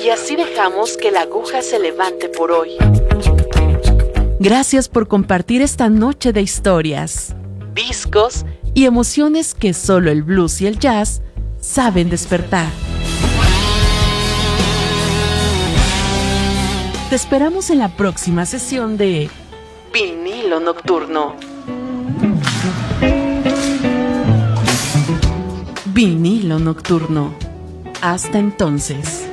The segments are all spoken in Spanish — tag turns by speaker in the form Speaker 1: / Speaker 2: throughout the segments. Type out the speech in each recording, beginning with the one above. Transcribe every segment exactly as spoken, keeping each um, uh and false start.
Speaker 1: y así dejamos que la aguja se levante por hoy.
Speaker 2: Gracias por compartir esta noche de historias, discos y emociones que solo el blues y el jazz saben despertar. Te esperamos en la próxima sesión de Vinilo Nocturno. Vinilo Nocturno. Hasta entonces.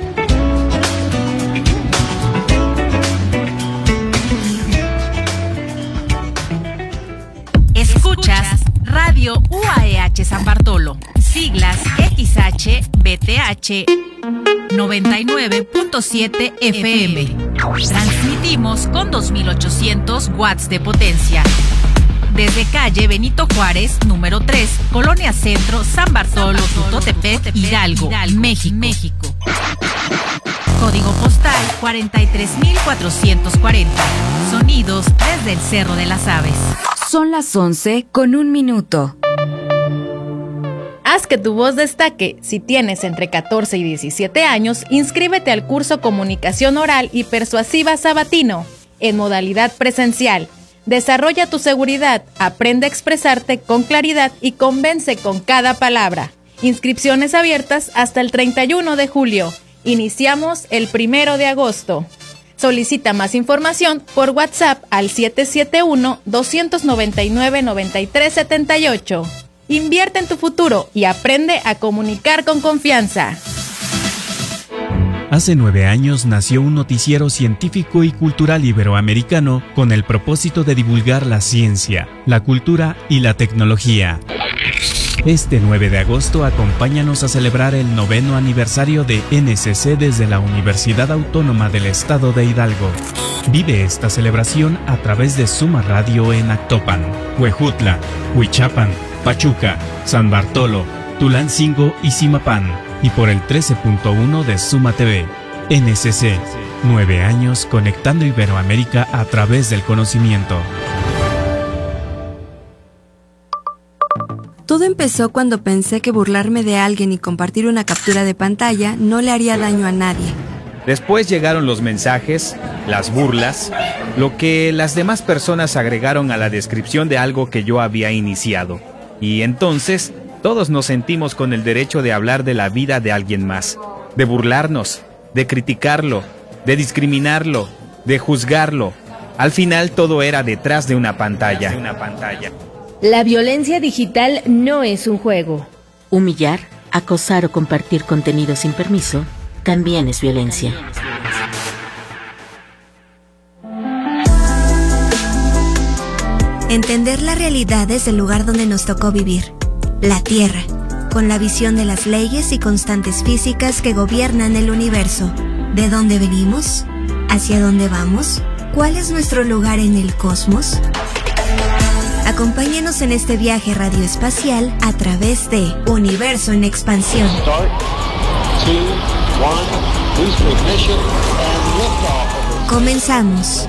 Speaker 3: Escuchas Radio U A E H San Bartolo, siglas X H B T H noventa y nueve punto siete F M. Transmitimos con dos mil ochocientos watts de potencia. Desde calle Benito Juárez, número tres, Colonia Centro, San Bartolo, Tutotepec, Hidalgo, México. México. Código postal cuarenta y tres mil cuatrocientos cuarenta. Sonidos desde el Cerro de las Aves.
Speaker 4: Son las once con un minuto.
Speaker 5: Haz que tu voz destaque. Si tienes entre catorce y diecisiete años, inscríbete al curso Comunicación Oral y Persuasiva Sabatino, en modalidad presencial. Desarrolla tu seguridad, aprende a expresarte con claridad y convence con cada palabra. Inscripciones abiertas hasta el treinta y uno de julio. Iniciamos el primero de agosto. Solicita más información por WhatsApp al siete siete uno, dos nueve nueve, nueve tres siete ocho. Invierte en tu futuro y aprende a comunicar con confianza.
Speaker 6: Hace nueve años nació un noticiero científico y cultural iberoamericano con el propósito de divulgar la ciencia, la cultura y la tecnología. Este nueve de agosto acompáñanos a celebrar el noveno aniversario de N C C desde la Universidad Autónoma del Estado de Hidalgo. Vive esta celebración a través de Suma Radio en Actopan, Huejutla, Huichapan, Pachuca, San Bartolo, Tulancingo y Zimapán, y por el trece punto uno de Suma T V. N C C, nueve años conectando Iberoamérica a través del conocimiento.
Speaker 4: Todo empezó cuando pensé que burlarme de alguien y compartir una captura de pantalla no le haría daño a nadie.
Speaker 7: Después llegaron los mensajes, las burlas, lo que las demás personas agregaron a la descripción de algo que yo había iniciado. Y entonces, todos nos sentimos con el derecho de hablar de la vida de alguien más, de burlarnos, de criticarlo, de discriminarlo, de juzgarlo. Al final todo era detrás de una pantalla. Una pantalla.
Speaker 8: La violencia digital no es un juego.
Speaker 9: Humillar, acosar o compartir contenido sin permiso también es violencia.
Speaker 4: Entender la realidad desde el lugar donde nos tocó vivir, la Tierra, con la visión de las leyes y constantes físicas que gobiernan el universo. ¿De dónde venimos? ¿Hacia dónde vamos? ¿Cuál es nuestro lugar en el cosmos? Acompáñenos en este viaje radioespacial a través de Universo en Expansión. Comenzamos.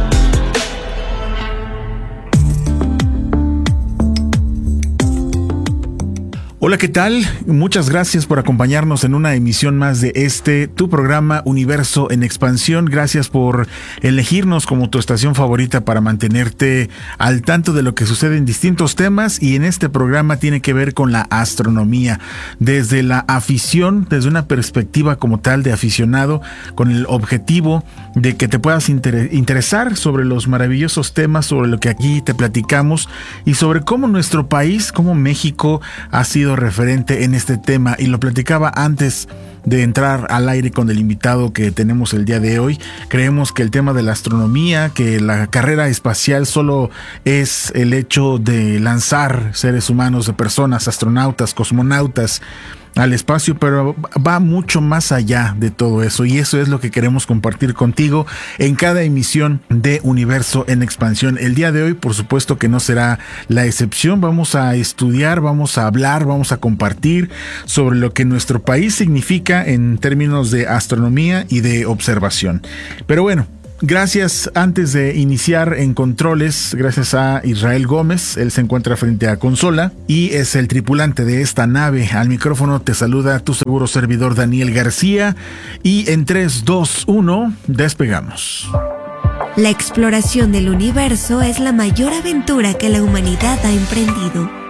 Speaker 10: Hola, ¿qué tal? Muchas gracias por acompañarnos en una emisión más de este, tu programa Universo en Expansión. Gracias por elegirnos como tu estación favorita para mantenerte al tanto de lo que sucede en distintos temas, y en este programa tiene que ver con la astronomía, desde la afición, desde una perspectiva como tal de aficionado, con el objetivo de que te puedas inter- interesar sobre los maravillosos temas, sobre lo que aquí te platicamos y sobre cómo nuestro país, cómo México ha sido referente en este tema. Y lo platicaba antes de entrar al aire con el invitado que tenemos el día de hoy. Creemos que el tema de la astronomía, que la carrera espacial solo es el hecho de lanzar seres humanos, de personas, astronautas, cosmonautas al espacio, pero va mucho más allá de todo eso, y eso es lo que queremos compartir contigo en cada emisión de Universo en Expansión. El día de hoy, por supuesto que no será la excepción. Vamos a estudiar, vamos a hablar, vamos a compartir sobre lo que nuestro país significa en términos de astronomía y de observación. Pero bueno, Gracias, antes de iniciar en controles, gracias a Israel Gómez, él se encuentra frente a consola y es el tripulante de esta nave. Al micrófono te saluda tu seguro servidor Daniel García y en tres, dos, uno, despegamos.
Speaker 4: La exploración del universo es la mayor aventura que la humanidad ha emprendido.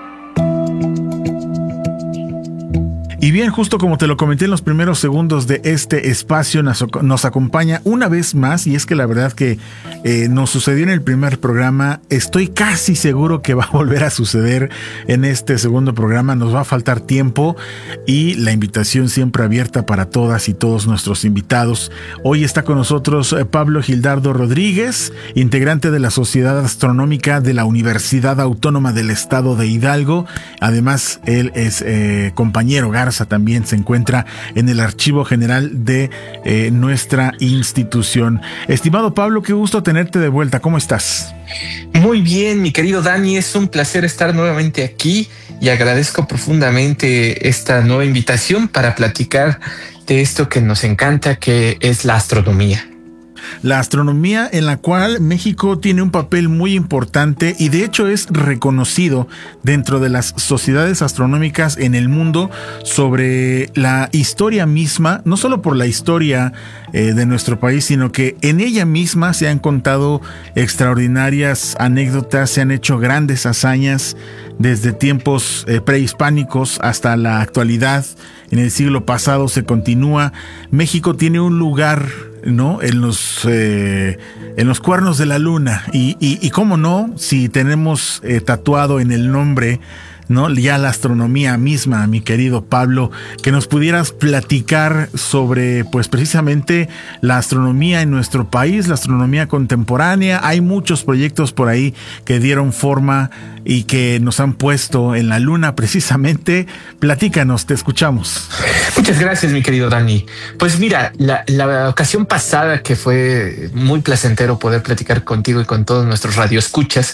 Speaker 10: Y bien, justo como te lo comenté en los primeros segundos de este espacio, nos, nos acompaña una vez más, y es que la verdad que eh, nos sucedió en el primer programa, estoy casi seguro que va a volver a suceder en este segundo programa, nos va a faltar tiempo y la invitación siempre abierta para todas y todos nuestros invitados. Hoy está con nosotros Pablo Gildardo Rodríguez, integrante de la Sociedad Astronómica de la Universidad Autónoma del Estado de Hidalgo. Además, él es eh, compañero Garza, también se encuentra en el Archivo General de eh, nuestra institución. Estimado Pablo, qué gusto tenerte de vuelta. ¿Cómo estás?
Speaker 11: Muy bien, mi querido Dani, es un placer estar nuevamente aquí y agradezco profundamente esta nueva invitación para platicar de esto que nos encanta, que es la astronomía.
Speaker 10: La astronomía en la cual México tiene un papel muy importante y de hecho es reconocido dentro de las sociedades astronómicas en el mundo sobre la historia misma, no solo por la historia eh, de nuestro país, sino que en ella misma se han contado extraordinarias anécdotas, se han hecho grandes hazañas desde tiempos eh, prehispánicos hasta la actualidad. En el siglo pasado se continúa. México tiene un lugar, ¿no?, en los eh, en los cuernos de la luna y, y, y cómo no, si tenemos eh, tatuado en el nombre, ¿no?, ya la astronomía misma, mi querido Pablo, que nos pudieras platicar sobre, pues precisamente la astronomía en nuestro país, la astronomía contemporánea. Hay muchos proyectos por ahí que dieron forma y que nos han puesto en la luna precisamente. Platícanos, te escuchamos.
Speaker 11: Muchas gracias, mi querido Dani. Pues mira, la, la ocasión pasada que fue muy placentero poder platicar contigo y con todos nuestros radioescuchas,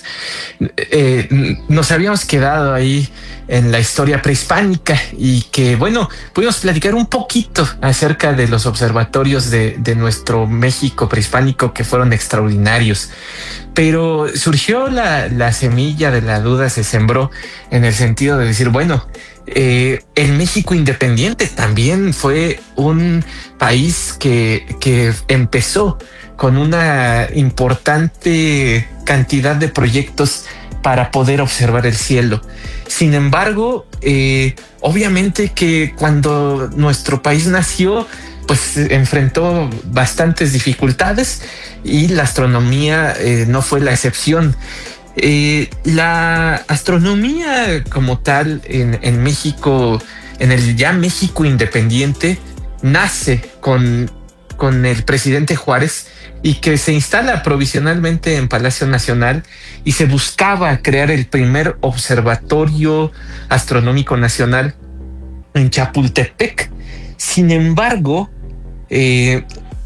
Speaker 11: eh, nos habíamos quedado ahí en la historia prehispánica y que, bueno, pudimos platicar un poquito acerca de los observatorios de, de nuestro México prehispánico que fueron extraordinarios. Pero surgió la, la semilla de la duda, se sembró en el sentido de decir, bueno, eh, el México independiente también fue un país que, que empezó con una importante cantidad de proyectos para poder observar el cielo. Sin embargo, eh, obviamente que cuando nuestro país nació, pues enfrentó bastantes dificultades y la astronomía eh, no fue la excepción. Eh, la astronomía como tal en, en México, en el ya México independiente, nace con, con el presidente Juárez y que se instala provisionalmente en Palacio Nacional y se buscaba crear el primer observatorio astronómico nacional en Chapultepec. Sin embargo, eh,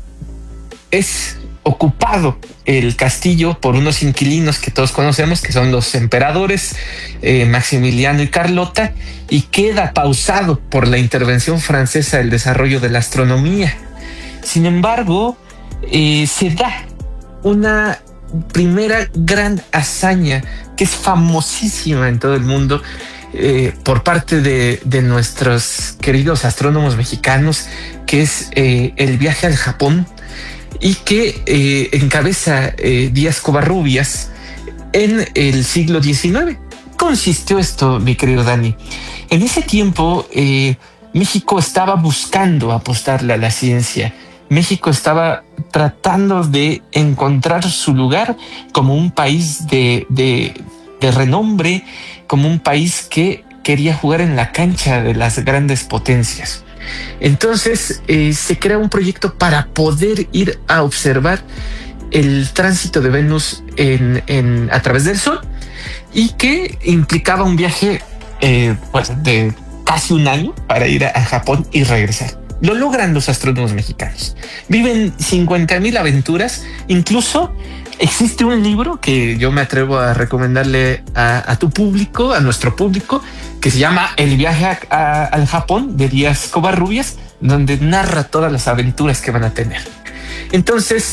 Speaker 11: es ocupado el castillo por unos inquilinos que todos conocemos, que son los emperadores eh, Maximiliano y Carlota, y queda pausado por la intervención francesa el desarrollo de la astronomía. Sin embargo, eh, se da una primera gran hazaña que es famosísima en todo el mundo, Eh, por parte de, de nuestros queridos astrónomos mexicanos, que es eh, el viaje al Japón y que eh, encabeza eh, Díaz Covarrubias en el siglo diecinueve. Consistió esto, mi querido Dani. En ese tiempo, eh, México estaba buscando apostarle a la ciencia. México estaba tratando de encontrar su lugar como un país de, de, de renombre, como un país que quería jugar en la cancha de las grandes potencias. Entonces eh, se crea un proyecto para poder ir a observar el tránsito de Venus en, en, a través del Sol, y que implicaba un viaje eh, pues de casi un año para ir a, a Japón y regresar. Lo logran los astrónomos mexicanos. Viven cincuenta mil aventuras. Incluso existe un libro que yo me atrevo a recomendarle a, a tu público, a nuestro público, que se llama El viaje a, a, al Japón de Díaz Covarrubias, donde narra todas las aventuras que van a tener. Entonces,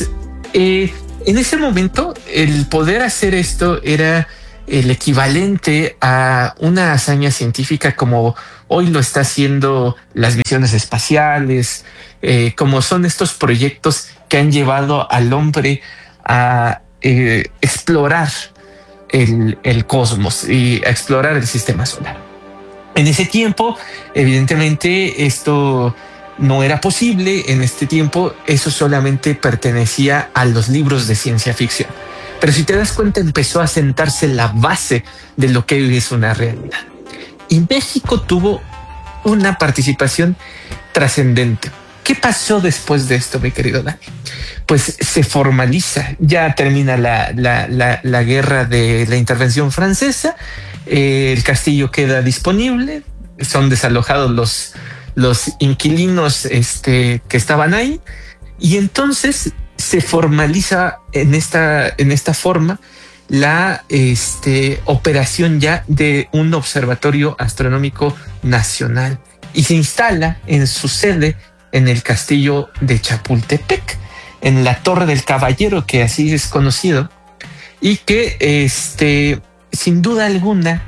Speaker 11: eh, en ese momento el poder hacer esto era el equivalente a una hazaña científica como hoy lo está haciendo las misiones espaciales, eh, como son estos proyectos que han llevado al hombre a eh, explorar el, el cosmos y a explorar el sistema solar. En ese tiempo, evidentemente, esto no era posible. En este tiempo, eso solamente pertenecía a los libros de ciencia ficción. Pero si te das cuenta, empezó a sentarse la base de lo que hoy es una realidad. Y México tuvo una participación trascendente. ¿Qué pasó después de esto, mi querido Dani? Pues se formaliza, ya termina la, la, la, la guerra de la intervención francesa, eh, el castillo queda disponible, son desalojados los, los inquilinos este, que estaban ahí, y entonces se formaliza en esta, en esta forma la este, operación ya de un observatorio astronómico nacional y se instala en su sede en el castillo de Chapultepec, en la Torre del Caballero, que así es conocido, y que este, sin duda alguna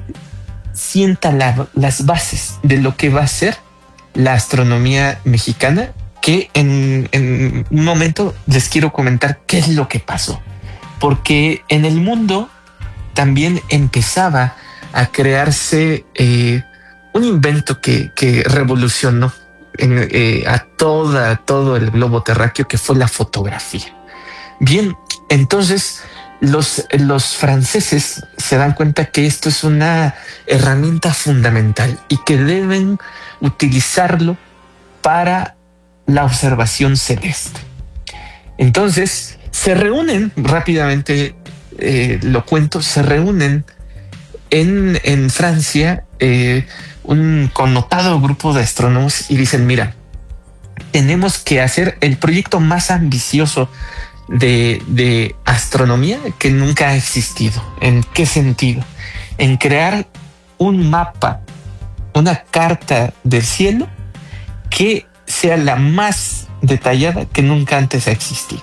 Speaker 11: sienta la, las bases de lo que va a ser la astronomía mexicana, que en, en un momento les quiero comentar qué es lo que pasó. Porque en el mundo también empezaba a crearse eh, un invento que, que revolucionó en, eh, a toda, todo el globo terráqueo, que fue la fotografía. Bien, entonces los, los franceses se dan cuenta que esto es una herramienta fundamental y que deben utilizarlo para la observación celeste. Entonces se reúnen rápidamente, eh, lo cuento, se reúnen en, en Francia eh, un connotado grupo de astrónomos y dicen, mira, tenemos que hacer el proyecto más ambicioso de, de astronomía que nunca ha existido. ¿En qué sentido? En crear un mapa, una carta del cielo que sea la más detallada que nunca antes ha existido.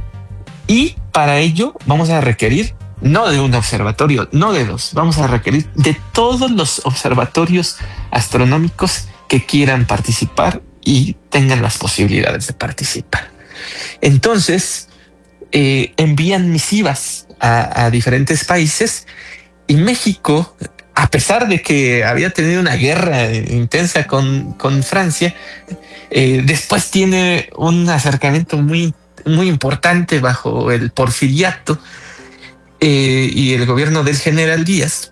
Speaker 11: Y para ello vamos a requerir no de un observatorio, no de dos, vamos a requerir de todos los observatorios astronómicos que quieran participar y tengan las posibilidades de participar. Entonces eh, envían misivas a, a diferentes países y México, a pesar de que había tenido una guerra intensa con, con Francia, eh, después tiene un acercamiento muy muy importante bajo el porfiriato eh, y el gobierno del general Díaz,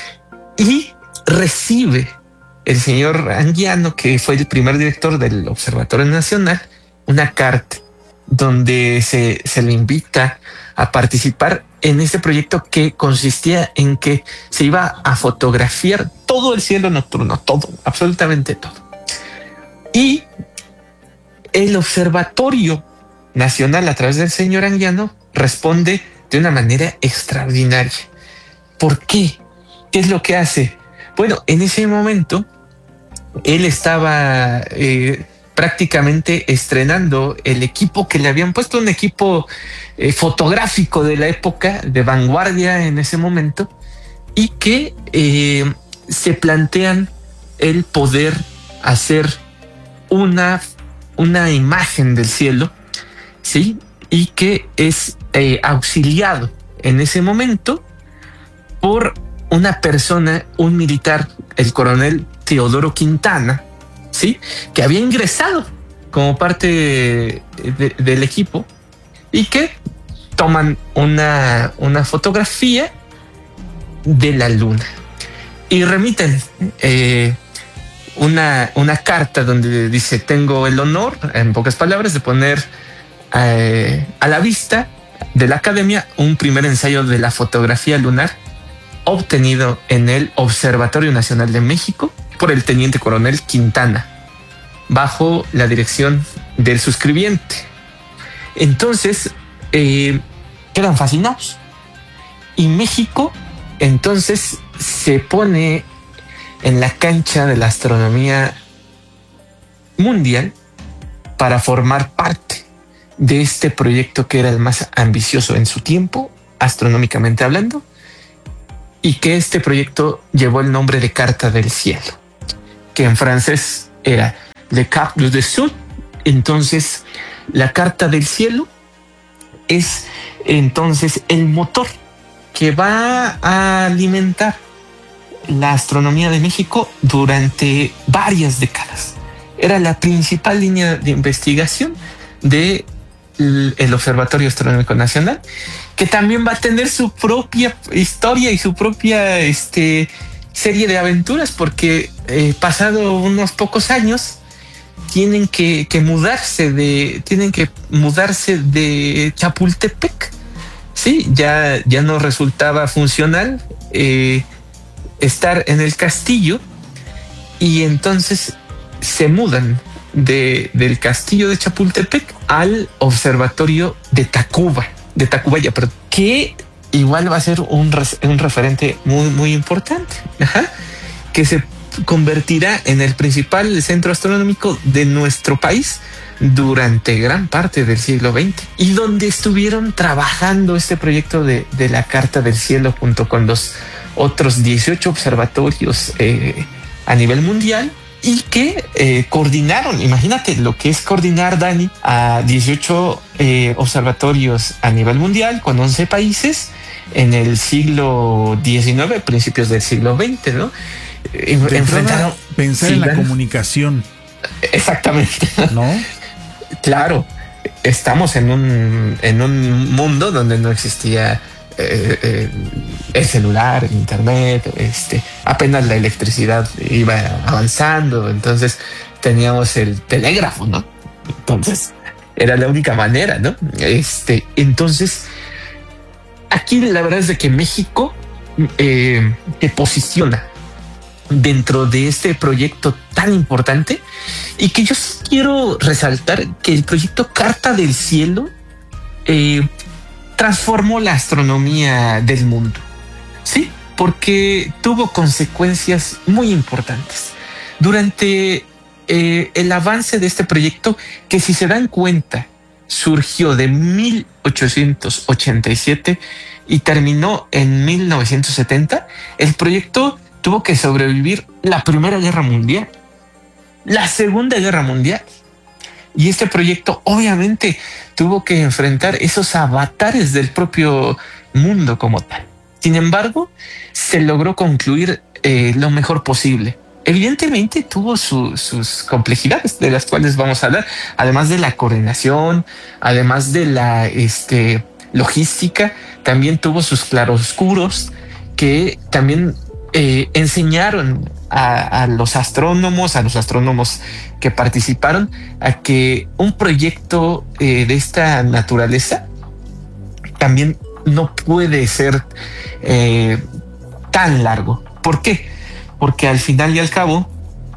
Speaker 11: y recibe el señor Anguiano, que fue el primer director del Observatorio Nacional, una carta donde se, se le invita a participar en este proyecto que consistía en que se iba a fotografiar todo el cielo nocturno, todo, absolutamente todo. Y el observatorio nacional, a través del señor Anguiano, responde de una manera extraordinaria. ¿Por qué? ¿Qué es lo que hace? Bueno, en ese momento él estaba eh, prácticamente estrenando el equipo que le habían puesto, un equipo eh, fotográfico de la época, de vanguardia en ese momento, y que eh, se plantean el poder hacer una, una imagen del cielo, ¿sí? Y que es eh, auxiliado en ese momento por una persona, un militar, el coronel Teodoro Quintana, ¿sí? Que había ingresado como parte de, de, del equipo y que toman una, una fotografía de la luna y remiten eh, una, una carta donde dice: tengo el honor, en pocas palabras, de poner eh, a la vista de la academia un primer ensayo de la fotografía lunar obtenido en el Observatorio Nacional de México por el teniente coronel Quintana, bajo la dirección del suscribiente. Entonces eh, quedan fascinados y México entonces se pone en la cancha de la astronomía mundial para formar parte de este proyecto que era el más ambicioso en su tiempo, astronómicamente hablando, y que este proyecto llevó el nombre de Carta del Cielo, que en francés era Le Carte du Sud. Entonces, la Carta del Cielo es entonces el motor que va a alimentar la astronomía de México durante varias décadas. Era la principal línea de investigación del el Observatorio Astronómico Nacional, que también va a tener su propia historia y su propia este, serie de aventuras, porque eh, pasado unos pocos años tienen que, que mudarse de tienen que mudarse de Chapultepec. Sí, ya, ya no resultaba funcional eh, estar en el castillo, y entonces se mudan de, del castillo de Chapultepec al observatorio de Tacuba, de Tacubaya, pero que igual va a ser un, un referente muy, muy importante, ajá, que se convertirá en el principal centro astronómico de nuestro país durante gran parte del siglo veinte, y donde estuvieron trabajando este proyecto de, de la Carta del Cielo junto con los otros dieciocho observatorios eh, a nivel mundial, y que eh, coordinaron, imagínate lo que es coordinar, Dani, a dieciocho eh, observatorios a nivel mundial con once países en el siglo diecinueve, principios del siglo veinte, ¿no?
Speaker 10: Enfrentaron, pensar en la comunicación.
Speaker 11: Exactamente.
Speaker 10: ¿No?
Speaker 11: Claro, estamos en un, en un mundo donde no existía eh, eh, el celular, el internet, este, apenas la electricidad iba avanzando, entonces teníamos el telégrafo, ¿no? Entonces era la única manera, ¿no? Este, entonces aquí la verdad es de que México eh, te posiciona dentro de este proyecto tan importante, y que yo quiero resaltar que el proyecto Carta del Cielo eh, transformó la astronomía del mundo, ¿sí? Porque tuvo consecuencias muy importantes durante eh, el avance de este proyecto, que, si se dan cuenta, surgió de mil ochocientos ochenta y siete y terminó en mil novecientos setenta. El proyecto tuvo que sobrevivir la Primera Guerra Mundial, la Segunda Guerra Mundial, y este proyecto obviamente tuvo que enfrentar esos avatares del propio mundo como tal. Sin embargo, se logró concluir eh, lo mejor posible. Evidentemente tuvo su, sus complejidades, de las cuales vamos a hablar, además de la coordinación, además de la este, logística, también tuvo sus claroscuros que también Eh, enseñaron a, a los astrónomos, a los astrónomos que participaron, a que un proyecto eh, de esta naturaleza también no puede ser eh, tan largo. ¿Por qué? Porque al final y al cabo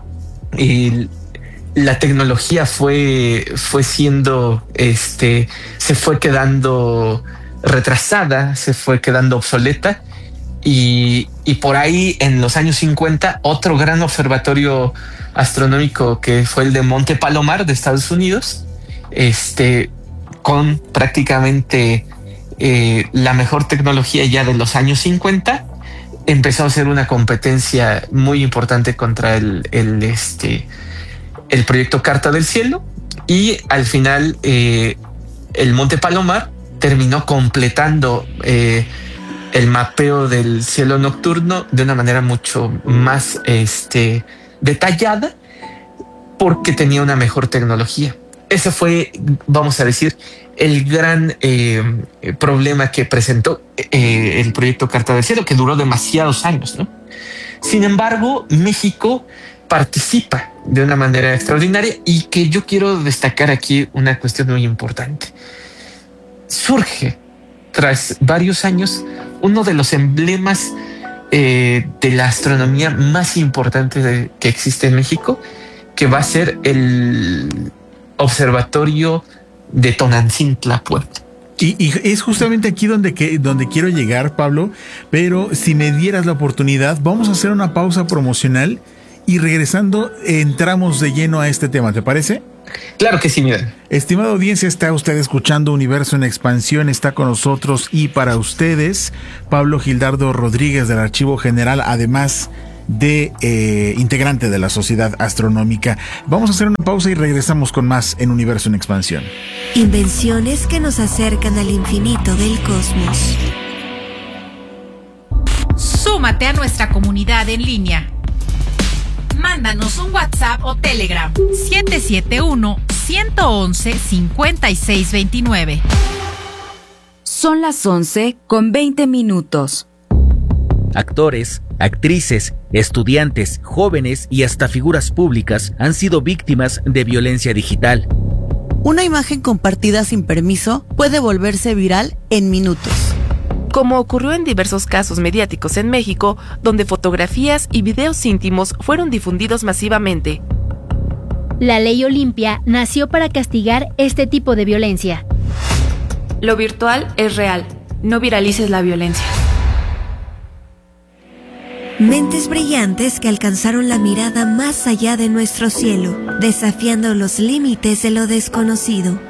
Speaker 11: el, la tecnología fue, fue siendo, este, se fue quedando retrasada, se fue quedando obsoleta. Y, y por ahí en los años cincuenta, otro gran observatorio astronómico, que fue el de Monte Palomar de Estados Unidos, este, con prácticamente eh, la mejor tecnología ya de los años cincuenta, empezó a hacer una competencia muy importante contra el, el, este, el proyecto Carta del Cielo, y al final eh, el Monte Palomar terminó completando eh, el mapeo del cielo nocturno de una manera mucho más este, detallada, porque tenía una mejor tecnología. Ese fue, vamos a decir, el gran eh, problema que presentó eh, el proyecto Carta del Cielo, que duró demasiados años, ¿no? Sin embargo, México participa de una manera extraordinaria, y que yo quiero destacar aquí una cuestión muy importante. Surge, tras varios años, uno de los emblemas eh, de la astronomía más importante de, que existe en México, que va a ser el Observatorio de Tonantzintla, Puebla.
Speaker 10: Y, y es justamente aquí donde, que, donde quiero llegar, Pablo, pero si me dieras la oportunidad, vamos a hacer una pausa promocional y regresando entramos de lleno a este tema, ¿te parece?
Speaker 11: Claro que sí, miren.
Speaker 10: Estimada audiencia, está usted escuchando Universo en Expansión. Está con nosotros y para ustedes Pablo Gildardo Rodríguez del Archivo General, además de eh, integrante de la Sociedad Astronómica. Vamos a hacer una pausa y regresamos con más en Universo en Expansión.
Speaker 4: Invenciones que nos acercan al infinito del cosmos.
Speaker 3: Súmate a nuestra comunidad en línea. Mándanos un WhatsApp o Telegram siete siete uno, uno uno uno, cinco seis dos nueve.
Speaker 12: Son las once con veinte minutos.
Speaker 13: Actores, actrices, estudiantes, jóvenes y hasta figuras públicas han sido víctimas de violencia digital.
Speaker 14: Una imagen compartida sin permiso puede volverse viral en minutos.
Speaker 2: Como ocurrió en diversos casos mediáticos en México, donde fotografías y videos íntimos fueron difundidos masivamente.
Speaker 8: La Ley Olimpia nació para castigar este tipo de violencia.
Speaker 15: Lo virtual es real. No viralices la violencia.
Speaker 4: Mentes brillantes que alcanzaron la mirada más allá de nuestro cielo, desafiando los límites de lo desconocido.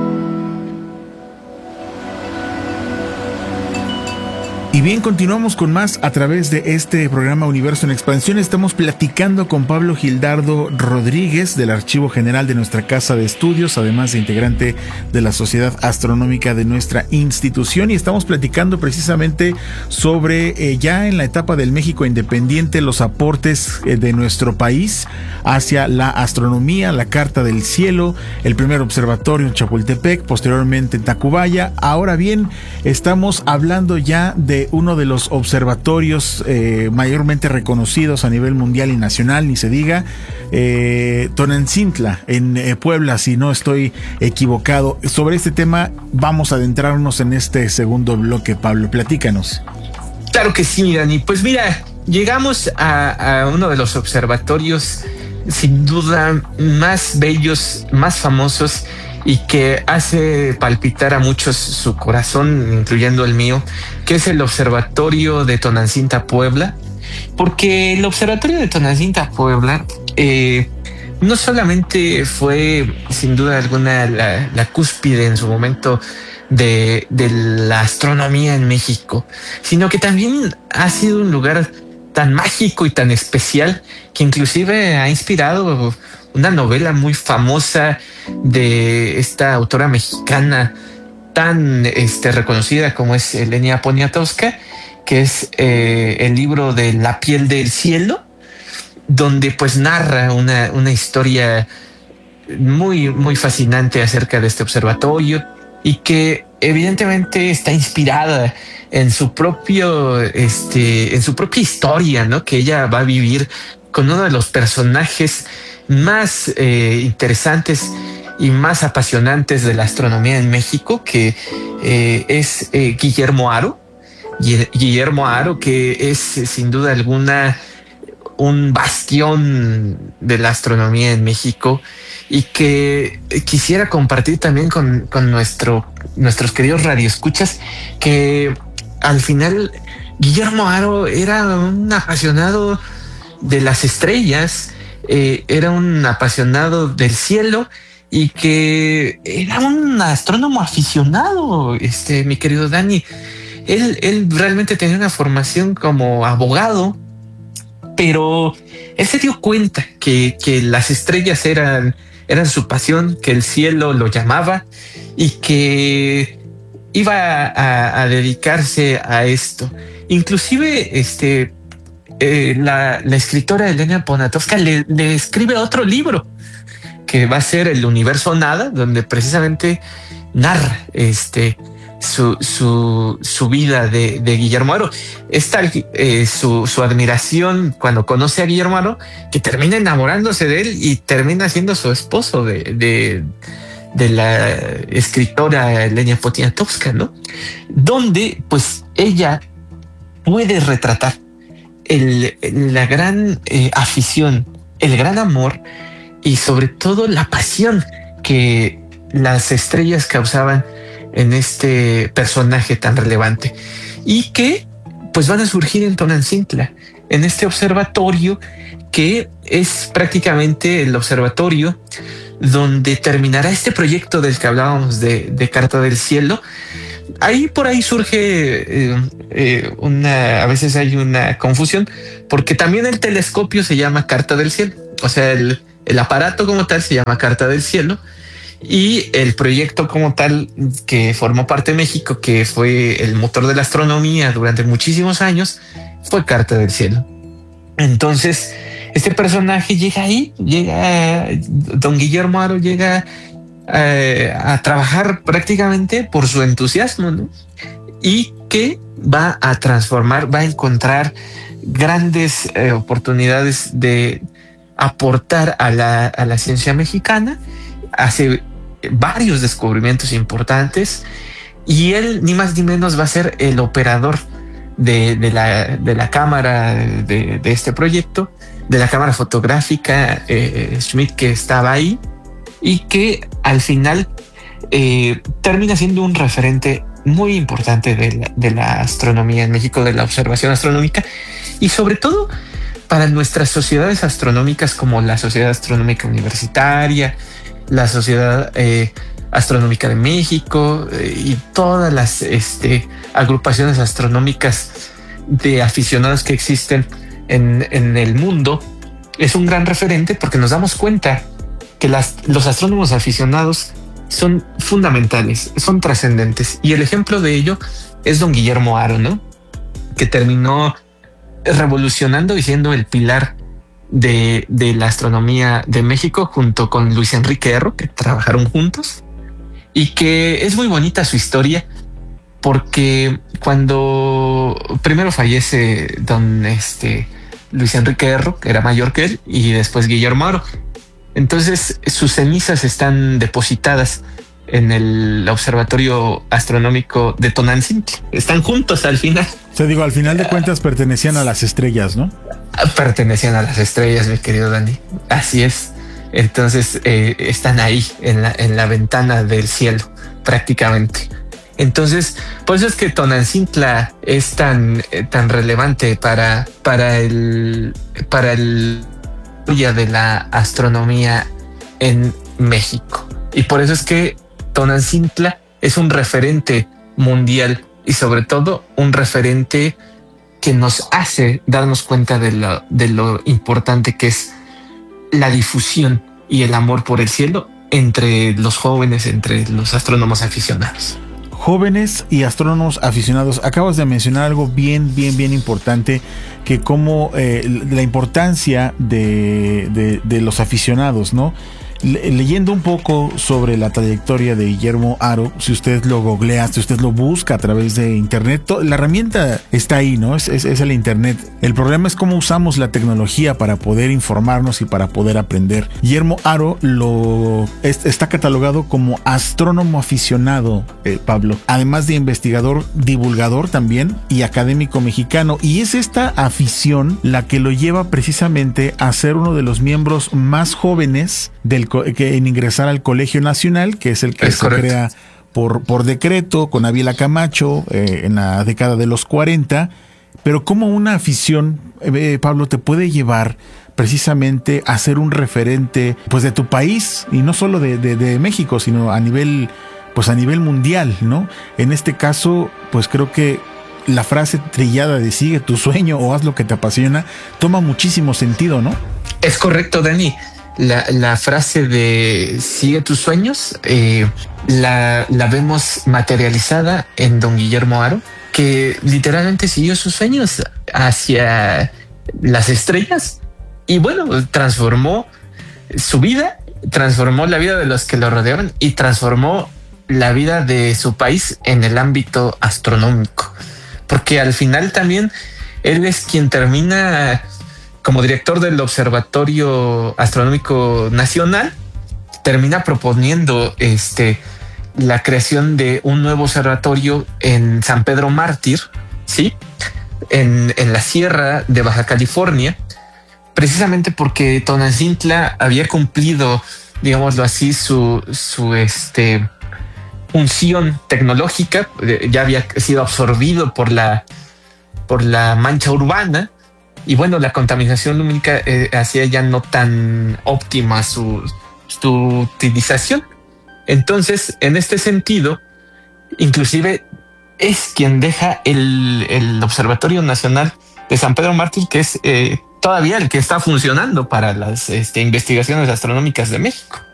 Speaker 10: Y bien, continuamos con más a través de este programa Universo en Expansión. Estamos platicando con Pablo Gildardo Rodríguez del Archivo General de nuestra Casa de Estudios, además de integrante de la Sociedad Astronómica de nuestra institución, y estamos platicando precisamente sobre eh, ya en la etapa del México independiente los aportes eh, de nuestro país hacia la astronomía, la Carta del Cielo, el primer observatorio en Chapultepec, posteriormente en Tacubaya. Ahora bien, estamos hablando ya de uno de los observatorios eh, mayormente reconocidos a nivel mundial y nacional, ni se diga, eh, Tonancintla, en eh, Puebla, si no estoy equivocado. Sobre este tema vamos a adentrarnos en este segundo bloque. Pablo, platícanos.
Speaker 11: Claro que sí, Dani. Pues mira, llegamos a, a uno de los observatorios sin duda más bellos, más famosos, y que hace palpitar a muchos su corazón, incluyendo el mío, que es el Observatorio de Tonancinta, Puebla. Porque el Observatorio de Tonancinta, Puebla, eh, no solamente fue, sin duda alguna, la, la cúspide en su momento de, de la astronomía en México, sino que también ha sido un lugar tan mágico y tan especial que inclusive ha inspirado una novela muy famosa de esta autora mexicana tan este, reconocida como es Lenia Poniatowska, que es eh, el libro de La piel del cielo, donde pues narra una, una historia muy, muy fascinante acerca de este observatorio, y que evidentemente está inspirada en su propio, este, en su propia historia, ¿no? Que ella va a vivir con uno de los personajes más eh, interesantes y más apasionantes de la astronomía en México, que eh, es eh, Guillermo Haro. Guillermo Haro, que es sin duda alguna un bastión de la astronomía en México, y que quisiera compartir también con, con nuestro, nuestros queridos radioescuchas, que al final Guillermo Haro era un apasionado de las estrellas, eh, era un apasionado del cielo, y que era un astrónomo aficionado, este, mi querido Dani. Él, él realmente tenía una formación como abogado, pero él se dio cuenta que, que las estrellas eran, eran su pasión, que el cielo lo llamaba, y que iba a, a dedicarse a esto. Inclusive este, eh, la, la escritora Lenia Poniatowska le, le escribe otro libro que va a ser El Universo Nada, donde precisamente narra este, su, su, su vida de, de Guillermo Haro. Es tal eh, su, su admiración cuando conoce a Guillermo Haro, que termina enamorándose de él y termina siendo su esposo de, de, de la escritora Lenia Poniatowska, ¿no? Donde pues ella puede retratar el, la gran eh, afición, el gran amor y sobre todo la pasión que las estrellas causaban en este personaje tan relevante, y que pues van a surgir en Tonancintla, en este observatorio que es prácticamente el observatorio donde terminará este proyecto del que hablábamos de, de Carta del Cielo. Ahí por ahí surge eh, eh, una, a veces hay una confusión, porque también el telescopio se llama Carta del Cielo, o sea, el, el aparato como tal se llama Carta del Cielo, y el proyecto como tal que formó parte de México, que fue el motor de la astronomía durante muchísimos años, fue Carta del Cielo. Entonces, este personaje llega ahí, llega, don Guillermo Haro llega eh, a trabajar prácticamente por su entusiasmo, ¿no? Y que va a transformar, va a encontrar grandes eh, oportunidades de aportar a la, a la ciencia mexicana. Hace varios descubrimientos importantes y él ni más ni menos va a ser el operador de, de, la, de la cámara de, de este proyecto, de la cámara fotográfica eh, Schmidt, que estaba ahí y que al final eh, termina siendo un referente muy importante de la, de la astronomía en México, de la observación astronómica, y sobre todo para nuestras sociedades astronómicas como la Sociedad Astronómica Universitaria, la Sociedad eh, Astronómica de México eh, y todas las este, agrupaciones astronómicas de aficionados que existen en, en el mundo. Es un gran referente porque nos damos cuenta que las, los astrónomos aficionados son fundamentales, son trascendentes, y el ejemplo de ello es don Guillermo Haro, ¿no? Que terminó revolucionando y siendo el pilar de, de la astronomía de México junto con Luis Enrique Erro, que trabajaron juntos, y que es muy bonita su historia porque cuando primero fallece don este Luis Enrique Erro, que era mayor que él, y después Guillermo Haro, entonces sus cenizas están depositadas en el Observatorio Astronómico de Tonantzintla. Están juntos al final.
Speaker 10: O sea, digo, al final de cuentas pertenecían a las estrellas, ¿no?
Speaker 11: Pertenecían a las estrellas, mi querido Dani. Así es. Entonces eh, están ahí en la, en la ventana del cielo, prácticamente. Entonces, por eso es que Tonantzintla es tan, eh, tan relevante para, para el para el de la astronomía en México. Y por eso es que Tonantzintla es un referente mundial y sobre todo un referente que nos hace darnos cuenta de lo, de lo importante que es la difusión y el amor por el cielo entre los jóvenes, entre los astrónomos aficionados.
Speaker 10: Jóvenes y astrónomos aficionados, acabas de mencionar algo bien, bien, bien importante, que como eh, la importancia de, de, de los aficionados, ¿no? Le, leyendo un poco sobre la trayectoria de Guillermo Haro, si usted lo googlea, si usted lo busca a través de internet, to, la herramienta está ahí, ¿no? Es, es, es el internet. El problema es cómo usamos la tecnología para poder informarnos y para poder aprender. Guillermo Haro lo es, está catalogado como astrónomo aficionado, eh, Pablo, además de investigador, divulgador también y académico mexicano, y es esta afición la que lo lleva precisamente a ser uno de los miembros más jóvenes del que en ingresar al Colegio Nacional, que es el que es se correcto. crea por, por decreto con Ávila Camacho eh, en la década de los cuarenta, pero como una afición, eh, Pablo, te puede llevar precisamente a ser un referente pues de tu país, y no solo de, de, de México, sino a nivel pues a nivel mundial, ¿no? En este caso, pues creo que la frase trillada de sigue tu sueño o haz lo que te apasiona toma muchísimo sentido, ¿no?
Speaker 11: Es correcto, Dani. La, la frase de sigue tus sueños eh, la, la vemos materializada en don Guillermo Haro, que literalmente siguió sus sueños hacia las estrellas y bueno, transformó su vida, transformó la vida de los que lo rodearon y transformó la vida de su país en el ámbito astronómico, porque al final también él es quien termina como director del Observatorio Astronómico Nacional, termina proponiendo este, la creación de un nuevo observatorio en San Pedro Mártir, ¿sí? En, en la Sierra de Baja California, precisamente porque Tonantzintla había cumplido, digámoslo así, su, su este, función tecnológica, ya había sido absorbido por la, por la mancha urbana. Y bueno, la contaminación lumínica eh, hacía ya no tan óptima su, su utilización. Entonces, en este sentido, inclusive es quien deja el, el Observatorio Nacional de San Pedro Mártir, que es eh, todavía el que está funcionando para las este, investigaciones astronómicas de México.